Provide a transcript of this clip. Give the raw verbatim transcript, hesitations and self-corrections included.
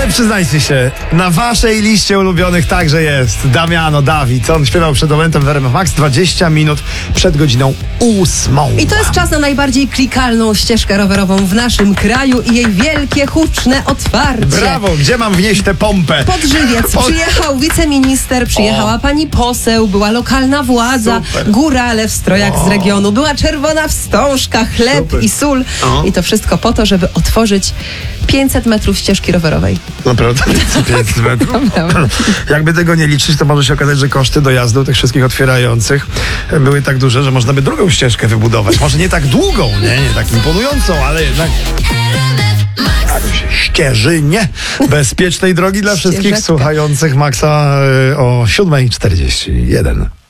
Ale przyznajcie się, na waszej liście ulubionych także jest Damiano, Dawid. On śpiewał przed momentem w R M F Max dwadzieścia minut przed godziną ósmą. I to jest czas na najbardziej klikalną ścieżkę rowerową w naszym kraju i jej wielkie, huczne otwarcie. Brawo, gdzie mam wnieść tę pompę? Pod Żywiec Pod- przyjechał wiceminister, przyjechała O. pani poseł, była lokalna władza, Super. górale w strojach O. z regionu, była czerwona wstążka, chleb Super. i sól. O. I to wszystko po to, żeby otworzyć pięćset metrów ścieżki rowerowej. Naprawdę? pięćset metrów? Jakby tego nie liczyć, to może się okazać, że koszty dojazdu tych wszystkich otwierających były tak duże, że można by drugą ścieżkę wybudować. Może nie tak długą, nie, nie tak imponującą, ale jednak ścieżynie bezpiecznej drogi dla wszystkich Ścieżeczka. słuchających Maxa y, o siódma czterdzieści jeden.